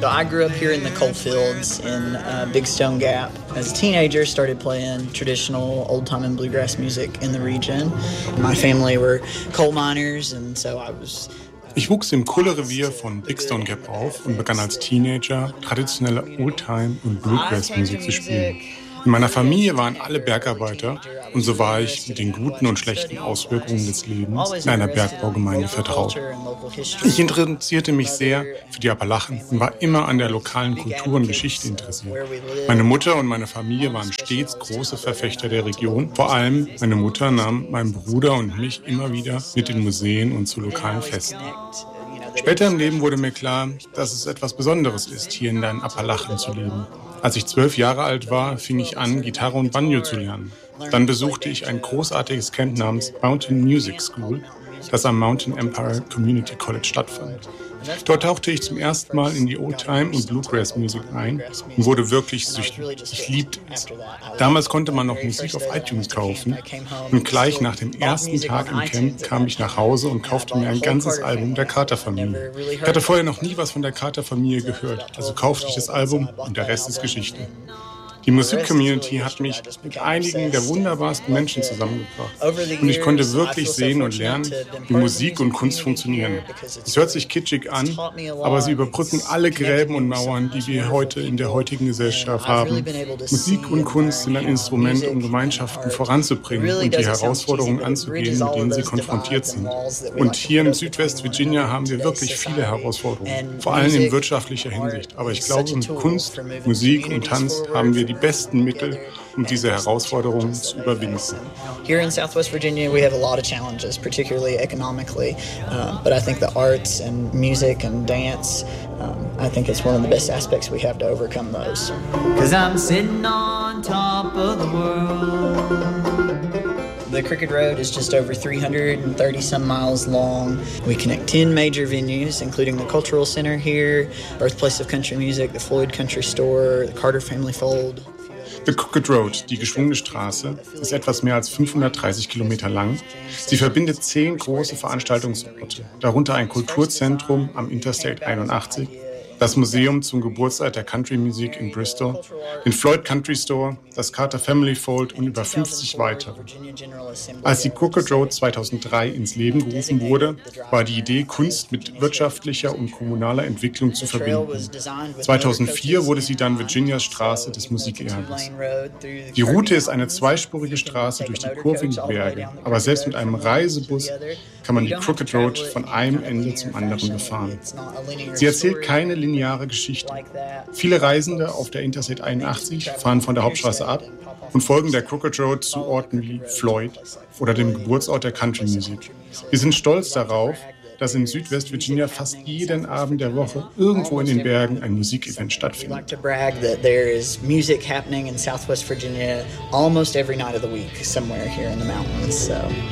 So I grew up here in the coal fields in Big Stone Gap. As a teenager, started playing traditional old-time and bluegrass music in the region. My family were coal miners, and so I was. Ich wuchs im Kohlerevier von Big Stone Gap auf und begann als Teenager traditionelle Oldtime- und Bluegrass-Musik zu spielen. In meiner Familie waren alle Bergarbeiter und so war ich mit den guten und schlechten Auswirkungen des Lebens in einer Bergbaugemeinde vertraut. Ich interessierte mich sehr für die Appalachen und war immer an der lokalen Kultur und Geschichte interessiert. Meine Mutter und meine Familie waren stets große Verfechter der Region. Vor allem meine Mutter nahm meinen Bruder und mich immer wieder mit in Museen und zu lokalen Festen. Später im Leben wurde mir klar, dass es etwas Besonderes ist, hier in den Appalachen zu leben. Als ich 12 Jahre alt war, fing ich an, Gitarre und Banjo zu lernen. Dann besuchte ich ein großartiges Camp namens Mountain Music School, das am Mountain Empire Community College stattfand. Dort tauchte ich zum ersten Mal in die Oldtime- und Bluegrass-Musik ein und wurde wirklich süchtig. Ich liebte es. Damals konnte man noch Musik auf iTunes kaufen und gleich nach dem ersten Tag im Camp kam ich nach Hause und kaufte mir ein ganzes Album der Carter-Familie. Ich hatte vorher noch nie was von der Carter-Familie gehört, also kaufte ich das Album und der Rest ist Geschichte. Die Musik-Community hat mich mit einigen der wunderbarsten Menschen zusammengebracht. Und ich konnte wirklich sehen und lernen, wie Musik und Kunst funktionieren. Es hört sich kitschig an, aber sie überbrücken alle Gräben und Mauern, die wir heute in der heutigen Gesellschaft haben. Musik und Kunst sind ein Instrument, um Gemeinschaften voranzubringen und die Herausforderungen anzugehen, mit denen sie konfrontiert sind. Und hier in Südwest-Virginia haben wir wirklich viele Herausforderungen, vor allem in wirtschaftlicher Hinsicht. Aber ich glaube, mit Kunst, Musik und Tanz haben wir die besten Mittel, um diese Herausforderungen zu überwinden. Here in Southwest Virginia, we have a lot of challenges, particularly economically. But I think the arts and music and dance, I think it's one of the best aspects we have to overcome those. 'Cause I'm sitting on top of the world. The Crooked Road is just over 330 some miles long. We connect 10 major venues, including the Cultural Center here, Birthplace of Country Music, the Floyd Country Store, the Carter Family Fold. The Crooked Road, die geschwungene Straße, ist etwas mehr als 530 Kilometer lang. Sie verbindet 10 große Veranstaltungsorte, darunter ein Kulturzentrum am Interstate 81, das Museum zum Geburtstag der Country-Musik in Bristol, den Floyd Country Store, das Carter Family Fold und über 50 weitere. Als die Crooked Road 2003 ins Leben gerufen wurde, war die Idee, Kunst mit wirtschaftlicher und kommunaler Entwicklung zu verbinden. 2004 wurde sie dann Virginias Straße des Musikerbes. Die Route ist eine zweispurige Straße durch die kurvigen Berge, aber selbst mit einem Reisebus kann man die Crooked Road von einem Ende zum anderen befahren. Sie erzählt keine lineare Geschichte. Viele Reisende auf der Interstate 81 fahren von der Hauptstraße ab und folgen der Crooked Road zu Orten wie Floyd oder dem Geburtsort der Country-Musik. Wir sind stolz darauf, dass in Südwest-Virginia fast jeden Abend der Woche irgendwo in den Bergen ein Musikevent stattfindet. I'd like to brag that there is music happening in Southwest Virginia almost every night of the week somewhere here in the mountains. So.